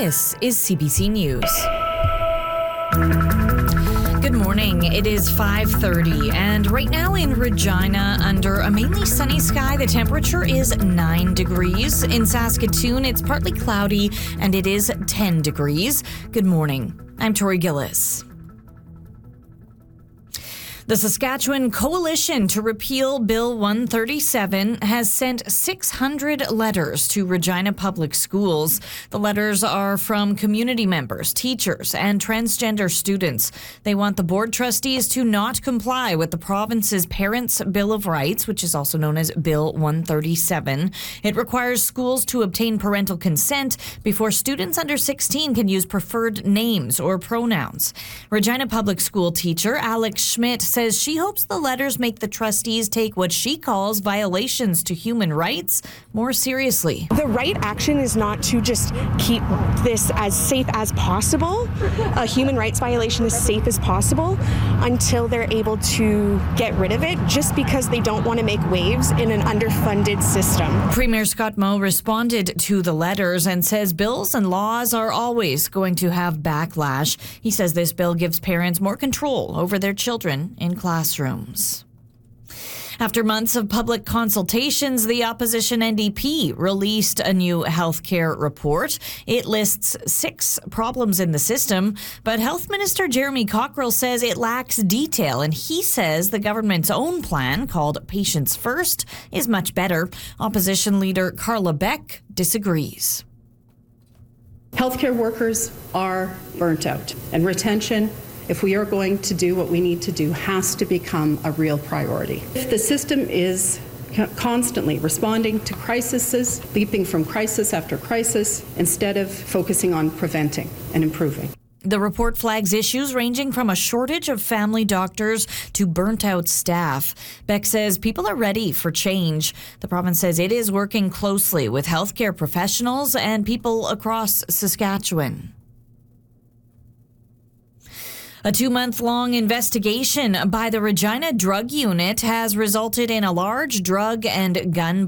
This is CBC News. Good morning. It is 5:30, and right now in Regina, under a mainly sunny sky, the temperature is 9 degrees. In Saskatoon, it's partly cloudy, and it is 10 degrees. Good morning. I'm Tori Gillis. The Saskatchewan Coalition to Repeal Bill 137 has sent 600 letters to Regina Public Schools. The letters are from community members, teachers, and transgender students. They want the board trustees to not comply with the province's Parents' Bill of Rights, which is also known as Bill 137. It requires schools to obtain parental consent before students under 16 can use preferred names or pronouns. Regina Public School teacher Alex Schmidt says she hopes the letters make the trustees take what she calls violations to human rights more seriously. The right action is not to just keep this as safe as possible, a human rights violation as safe as possible, until they're able to get rid of it, just because they don't want to make waves in an underfunded system. Premier Scott Moe responded to the letters and says bills and laws are always going to have backlash. He says this bill gives parents more control over their children in classrooms. After months of public consultations, the opposition NDP released a new healthcare report. It lists 6 problems in the system, but Health Minister Jeremy Cockrell says it lacks detail, and he says the government's own plan, called Patients First, is much better. Opposition leader Carla Beck disagrees. Healthcare workers are burnt out, and retention, if we are going to do what we need to do, has to become a real priority. If the system is constantly responding to crises, leaping from crisis after crisis, instead of focusing on preventing and improving. The report flags issues ranging from a shortage of family doctors to burnt-out staff. Beck says people are ready for change. The province says it is working closely with healthcare professionals and people across Saskatchewan. A 2-month-long investigation by the Regina Drug Unit has resulted in a large drug and gun